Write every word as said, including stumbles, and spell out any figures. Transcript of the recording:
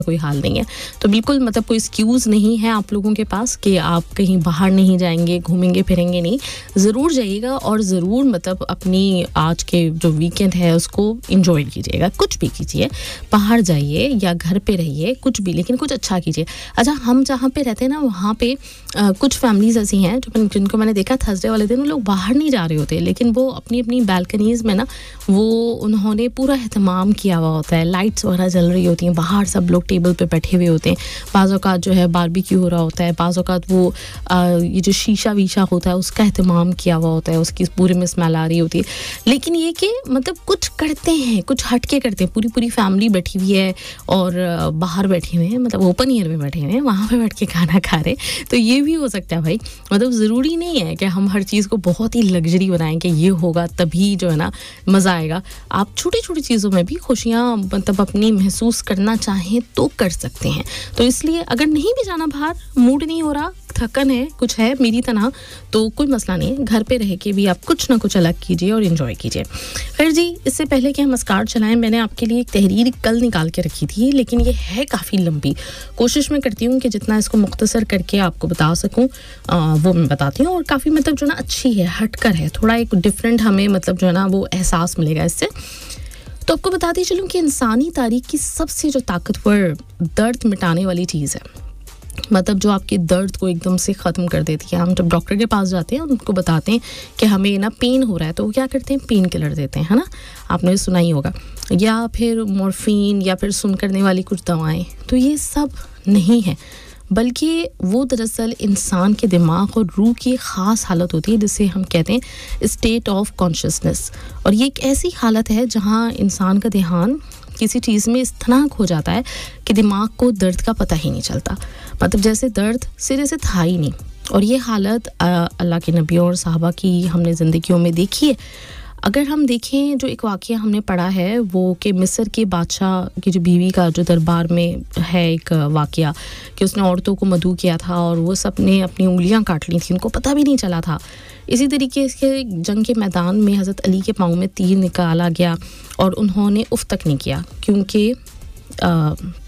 कोई हाल नहीं है. तो बिल्कुल मतलब कोई एक्सक्यूज़ नहीं है आप लोगों के पास कि आप कहीं बाहर नहीं जाएंगे, घूमेंगे फिरेंगे नहीं. ज़रूर जाइएगा और ज़रूर मतलब अपनी आज के जो वीकेंड है उसको एंजॉय कीजिएगा. कुछ भी कीजिए, बाहर जाइए या घर पे रहिए, कुछ भी, लेकिन कुछ अच्छा कीजिए. अच्छा, हम जहाँ पे रहते हैं ना वहाँ पे आ, कुछ फैमिलीज़ ऐसी हैं जो जिनको मैंने देखा थर्सडे वाले दिन वो लोग बाहर नहीं जा रहे होते, लेकिन वो अपनी अपनी बालकनीज़ में ना वो उन्होंने पूरा एहतमाम किया हुआ होता है. लाइट्स वगैरह जल रही होती हैं, बाहर सब लोग टेबल पे बैठे हुए होते हैं. बाज़ औक़ात जो है बारबेक्यू हो रहा होता है, बाज़ औक़ात वो आ, ये जो शीशा वीशा होता है उसका एहतमाम किया हुआ होता है, उसकी पूरे में स्मेल आ रही होती है. लेकिन ये कि मतलब कुछ करते हैं, कुछ हट के करते हैं. पूरी पूरी फैमिली बैठी हुई है और बाहर बैठे हुए हैं, मतलब ओपन एयर में बैठे हुए हैं, वहाँ पे बैठ के खाना खा रहे हैं. तो ये भी हो सकता है भाई. मतलब ज़रूरी नहीं है कि हम हर चीज़ को बहुत ही लग्जरी बनाएं कि ये होगा तभी जो है ना मज़ा आएगा. आप छोटी छोटी चीज़ों में भी खुशियाँ मतलब अपनी महसूस करना चाहें तो कर सकते हैं. तो इसलिए अगर नहीं भी जाना बाहर, मूड नहीं हो रहा, थकन है, कुछ है मेरी तरह, तो कोई मसला नहीं है. घर पे रह के भी आप कुछ ना कुछ अलग कीजिए और एंजॉय कीजिए. फिर जी, इससे पहले कि हम स्टार्ट चलाएं, मैंने आपके लिए एक तहरीर कल निकाल के रखी थी, लेकिन ये है काफ़ी लंबी. कोशिश मैं करती हूँ कि जितना इसको मुख्तसर करके आपको बता सकूँ वो मैं बताती हूँ. और काफ़ी मतलब जो ना अच्छी है, हटकर है, थोड़ा एक डिफरेंट हमें मतलब जो है ना वो एहसास मिलेगा इससे. तो आपको बताती चलूँ कि इंसानी तारीख की सबसे जो ताकतवर दर्द मिटाने वाली चीज़ है, मतलब जो आपके दर्द को एकदम से ख़त्म कर देती है. हम जब डॉक्टर के पास जाते हैं उनको बताते हैं कि हमें ना पेन हो रहा है, तो वो क्या करते हैं, पेन किलर देते हैं, है ना, आपने सुना ही होगा, या फिर मॉर्फिन या फिर सुन करने वाली कुछ दवाएं. तो ये सब नहीं है, बल्कि वो दरअसल इंसान के दिमाग और रूह की ख़ास हालत होती है जिसे हम कहते हैं स्टेट ऑफ कॉन्शियसनेस. और ये एक ऐसी हालत है जहाँ इंसान का ध्यान किसी चीज़ में इस तरह खो जाता है कि दिमाग को दर्द का पता ही नहीं चलता. मतलब जैसे दर्द सिरे से था ही नहीं. और ये हालत अल्लाह के नबियों और सहाबा की हमने ज़िंदगियों में देखी है. अगर हम देखें, जो एक वाक़या हमने पढ़ा है वो कि मिस्र के बादशाह की जो बीवी का जो दरबार में है एक वाक़या कि उसने औरतों को मदऊ किया था और वो सब ने अपनी उंगलियां काट ली थी, उनको पता भी नहीं चला था. इसी तरीके से जंग के मैदान में हज़रत अली के पाँव में तीर निकाला गया और उन्होंने उफ तक नहीं किया, क्योंकि